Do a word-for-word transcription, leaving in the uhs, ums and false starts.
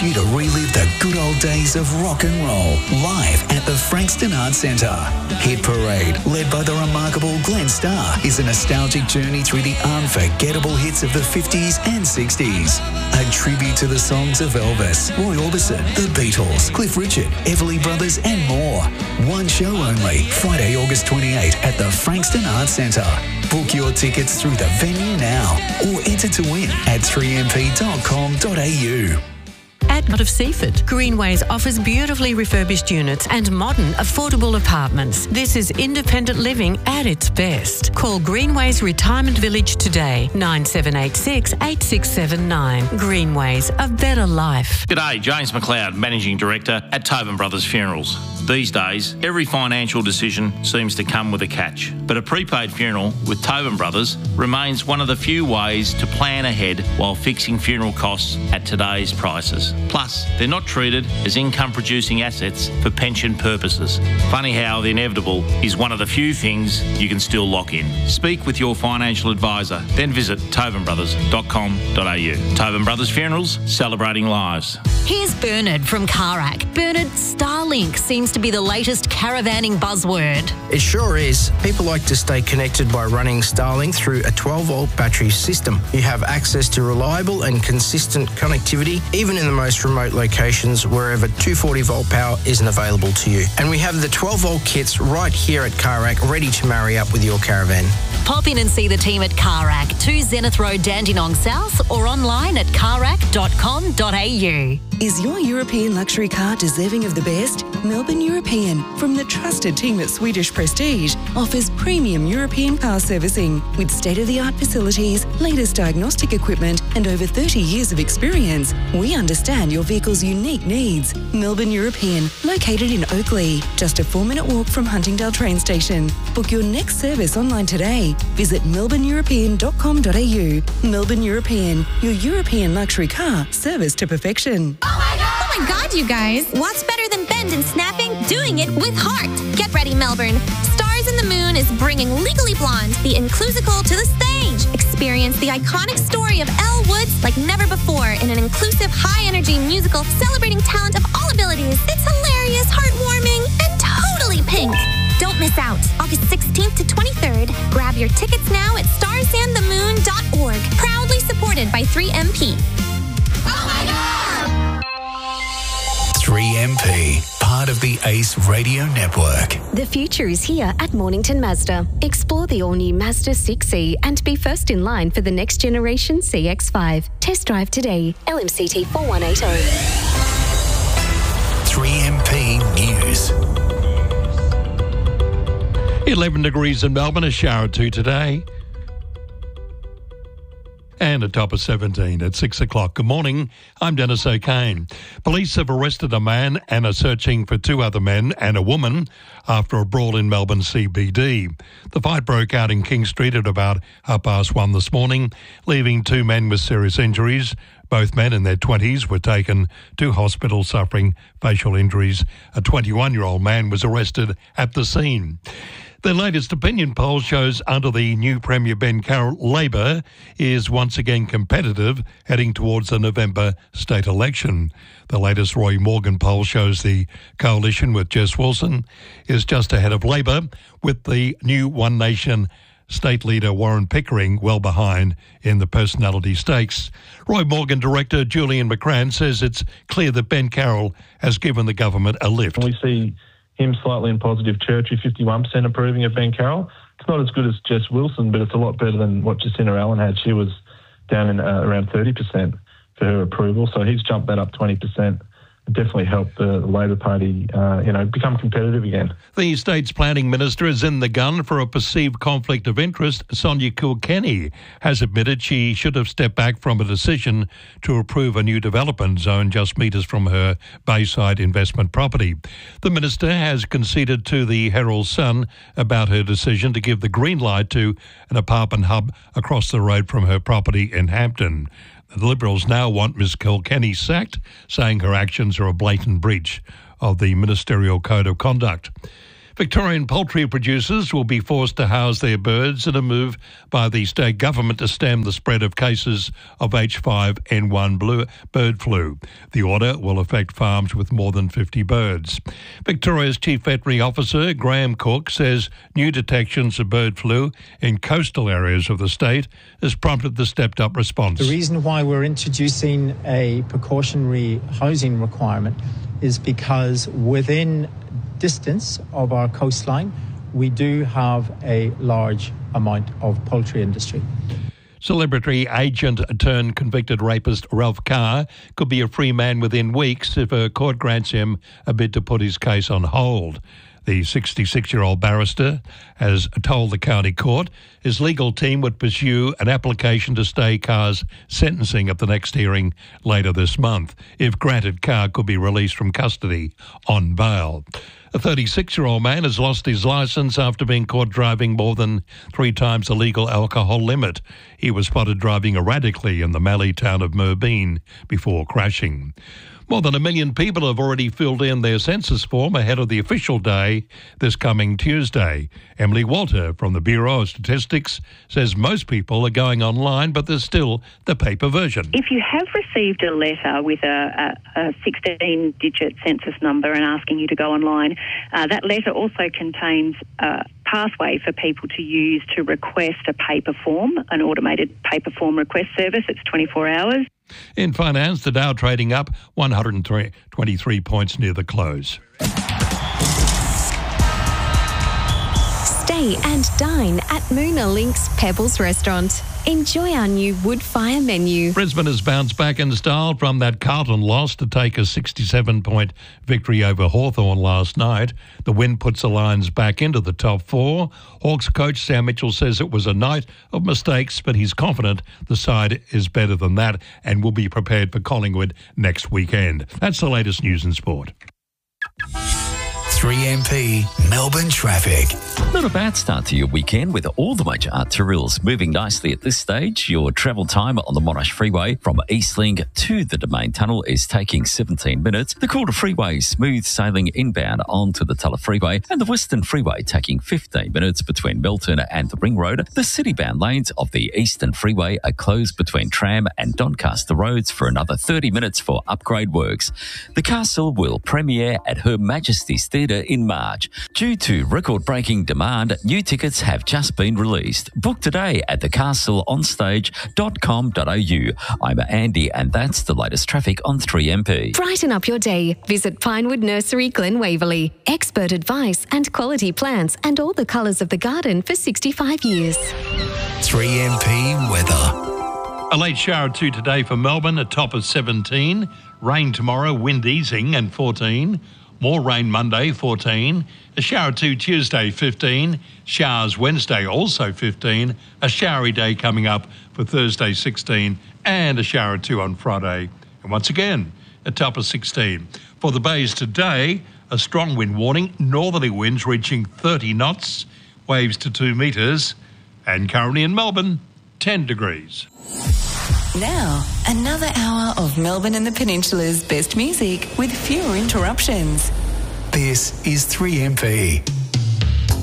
you to relive the good old days of rock and roll live at the Frankston Arts Centre. Hit Parade, led by the remarkable Glenn Starr, is a nostalgic journey through the unforgettable hits of the fifties and sixties. A tribute to the songs of Elvis, Roy Orbison, The Beatles, Cliff Richard, Everly Brothers and more. One show only, Friday, August twenty-eighth at the Frankston Arts Centre. Book your tickets through the venue now or enter to win at three m p dot com dot a u. At Out of Seaford, Greenways offers beautifully refurbished units and modern, affordable apartments. This is independent living at its best. Call Greenways Retirement Village today, nine seven eight six, eight six seven nine. Greenways, a better life. G'day, James McLeod, Managing Director at Tobin Brothers Funerals. These days, every financial decision seems to come with a catch, but a prepaid funeral with Tobin Brothers remains one of the few ways to plan ahead while fixing funeral costs at today's prices. Plus, they're not treated as income-producing assets for pension purposes. Funny how the inevitable is one of the few things you can still lock in. Speak with your financial advisor, then visit tobin brothers dot com dot a u. Tobin Brothers Funerals, celebrating lives. Here's Bernard from Carac. Bernard, Starlink seems to be the latest caravanning buzzword. It sure is. People like to stay connected by running Starlink through a twelve volt battery system. You have access to reliable and consistent connectivity, even in the most remote locations wherever two forty volt power isn't available to you. And we have the twelve volt kits right here at Carac ready to marry up with your caravan. Pop in and see the team at Carac, two Zenith Road, Dandenong South, or online at carac dot com dot a u. Is your European luxury car deserving of the best? Melbourne European, from the trusted team at Swedish Prestige, offers premium European car servicing with state-of-the-art facilities, latest diagnostic equipment, and over thirty years of experience. We understand your vehicle's unique needs. Melbourne European, located in Oakley, just a four-minute walk from Huntingdale train station. Book your next service online today. Visit melbourne european dot com dot a u. Melbourne European, your European luxury car serviced to perfection. Oh my God! Oh my God, you guys! What's better than bend and snapping? Doing it with heart. Get ready, Melbourne. Stars in the Moon is bringing Legally Blonde, the inclusical, to the stage. Experience the iconic story of Elle Woods like never before in an inclusive, high-energy musical celebrating talent of all abilities. It's hilarious, heartwarming, and totally pink. Don't miss out. August sixteenth to twenty-third. Grab your tickets now at stars and the moon dot org. Proudly supported by three M P. Oh my God! three M P, part of the Ace Radio Network. The future is here at Mornington Mazda. Explore the all-new Mazda six E and be first in line for the next generation C X five. Test drive today. L M C T four one eight zero. three M P News. eleven degrees in Melbourne, a shower or two today. And a top of seventeen at six o'clock. Good morning, I'm Dennis O'Kane. Police have arrested a man and are searching for two other men and a woman after a brawl in Melbourne C B D. The fight broke out in King Street at about half past one this morning, leaving two men with serious injuries. Both men in their twenties were taken to hospital suffering facial injuries. A twenty-one-year-old man was arrested at the scene. The latest opinion poll shows under the new Premier Ben Carroll, Labor is once again competitive heading towards the November state election. The latest Roy Morgan poll shows the coalition with Jess Wilson is just ahead of Labor, with the new One Nation state leader Warren Pickering well behind in the personality stakes. Roy Morgan director Julian McCrann says it's clear that Ben Carroll has given the government a lift. We see him slightly in positive territory, fifty-one percent approving of Ben Carroll. It's not as good as Jess Wilson, but it's a lot better than what Jacinta Allen had. She was down in uh, around thirty percent for her approval, so he's jumped that up twenty percent. Definitely helped the Labor Party, uh, you know, become competitive again. The state's planning minister is in the gun for a perceived conflict of interest. Sonia Kilkenny has admitted she should have stepped back from a decision to approve a new development zone just metres from her Bayside investment property. The minister has conceded to the Herald Sun about her decision to give the green light to an apartment hub across the road from her property in Hampton. The Liberals now want Miz Kilkenny sacked, saying her actions are a blatant breach of the Ministerial Code of Conduct. Victorian poultry producers will be forced to house their birds in a move by the state government to stem the spread of cases of H five N one bird flu. The order will affect farms with more than fifty birds. Victoria's Chief Veterinary Officer, Graham Cook, says new detections of bird flu in coastal areas of the state has prompted the stepped-up response. The reason why we're introducing a precautionary housing requirement is because within distance of our coastline, we do have a large amount of poultry industry. Celebrity agent turned convicted rapist Ralph Carr could be a free man within weeks if a court grants him a bid to put his case on hold. The sixty-six-year-old barrister has told the county court his legal team would pursue an application to stay Carr's sentencing at the next hearing later this month. If granted, Carr could be released from custody on bail. A thirty-six-year-old man has lost his licence after being caught driving more than three times the legal alcohol limit. He was spotted driving erratically in the Mallee town of Merbein before crashing. More than a million people have already filled in their census form ahead of the official day this coming Tuesday. Emily Walter from the Bureau of Statistics says most people are going online, but there's still the paper version. If you have received a letter with a, a, a sixteen-digit census number and asking you to go online, uh, that letter also contains a pathway for people to use to request a paper form, an automated paper form request service. It's twenty-four hours. In finance, the Dow trading up one hundred twenty-three points near the close. Stay and dine at Moona Links Pebbles Restaurant. Enjoy our new wood fire menu. Brisbane has bounced back in style from that Carlton loss to take a sixty-seven point victory over Hawthorn last night. The win puts the Lions back into the top four. Hawks coach Sam Mitchell says it was a night of mistakes, but he's confident the side is better than that and will be prepared for Collingwood next weekend. That's the latest news in sport. three M P Melbourne traffic. Not a bad start to your weekend with all the major arterials moving nicely at this stage. Your travel time on the Monash Freeway from Eastlink to the Domain Tunnel is taking seventeen minutes. The Calder Freeway smooth sailing inbound onto the Tulla Freeway, and the Western Freeway taking fifteen minutes between Melton and the Ring Road. The city-bound lanes of the Eastern Freeway are closed between Tram and Doncaster Roads for another thirty minutes for upgrade works. The Castle will premiere at Her Majesty's Theatre in March. Due to record-breaking demand, new tickets have just been released. Book today at the castle on stage dot com dot a u. I'm Andy, and that's the latest traffic on three M P. Brighten up your day. Visit Pinewood Nursery, Glen Waverley. Expert advice and quality plants and all the colours of the garden for sixty-five years. three M P weather. A late shower or two today for Melbourne, a top of seventeen. Rain tomorrow, wind easing and fourteen. More rain Monday, fourteen. A shower or two Tuesday, fifteen. Showers Wednesday, also fifteen. A showery day coming up for Thursday, sixteen. And a shower or two on Friday. And once again, a top of sixteen. For the bays today, a strong wind warning. Northerly winds reaching thirty knots. Waves to two metres. And currently in Melbourne, ten degrees. Now, another hour of Melbourne and the Peninsula's best music with fewer interruptions. This is three M P.